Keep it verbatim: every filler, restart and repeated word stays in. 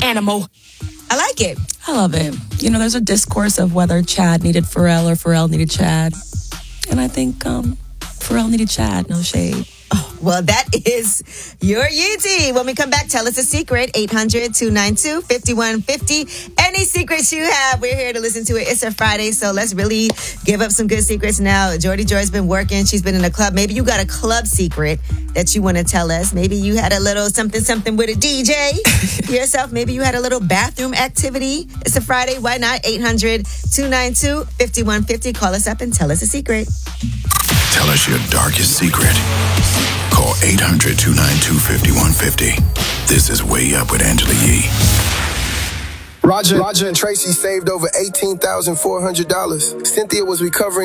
animal. I like it. I love it. You know, there's a discourse of whether Chad needed Pharrell or Pharrell needed Chad. And I think um, Pharrell needed Chad, no shade. Oh, well, that is your U T. When we come back, tell us a secret. eight hundred, two nine two, five one five zero. Any secrets you have, we're here to listen to it. It's a Friday, so let's really give up some good secrets now. Jordy Joy's been working. She's been in a club. Maybe you got a club secret that you want to tell us. Maybe you had a little something, something with a D J yourself. Maybe you had a little bathroom activity. It's a Friday. Why not? eight hundred, two nine two, five one five zero. Call us up and tell us a secret. Tell us your darkest secret. Call eight hundred, two nine two, five one five zero. This is Way Up with Angela Yee. Roger, Roger and Tracy saved over eighteen thousand four hundred dollars. Cynthia was recovering